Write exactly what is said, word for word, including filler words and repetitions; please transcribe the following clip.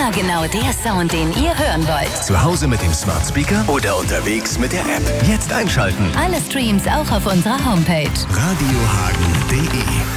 Immer genau der Sound, den ihr hören wollt. Zu Hause mit dem Smart Speaker oder unterwegs mit der App. Jetzt einschalten. Alle Streams auch auf unserer Homepage. radiohagen punkt de